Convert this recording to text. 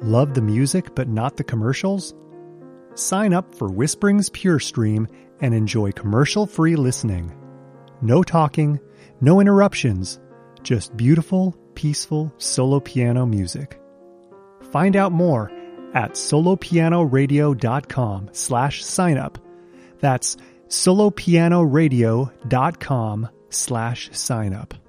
Love the music but not the commercials? Sign up for Whispering's Pure Stream and enjoy commercial-free listening. No talking, no interruptions, just beautiful, peaceful solo piano music. Find out more at solopianoradio.com/signup. That's solopianoradio.com/signup.